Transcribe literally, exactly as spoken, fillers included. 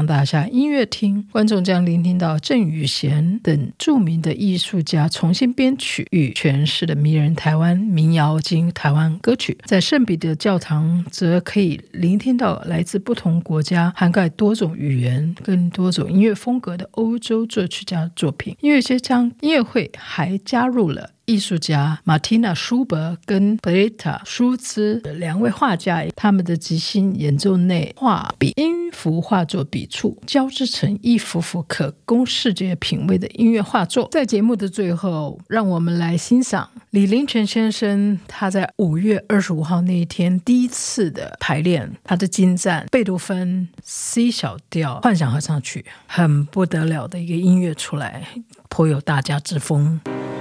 大厦音乐厅，观众将聆听到郑宇贤等著名的艺术家重新编曲与诠释的迷人台湾民谣及台湾歌曲。在圣彼得教堂则可以聆听到来自不同国家涵盖多种语言跟多种音乐风格的欧洲作曲家作品。音乐节将音乐会还加入了艺术家马蒂娜·舒伯跟贝雷塔·舒兹两位画家，他们的即兴演奏内画笔音符画作笔触交织成一幅幅可供视觉品味的音乐画作。在节目的最后，让我们来欣赏李林泉先生他在五月二十五号那一天第一次的排练，他的精湛贝多芬 C 小调幻想合唱曲，很不得了的一个音乐出来，颇有大家之风。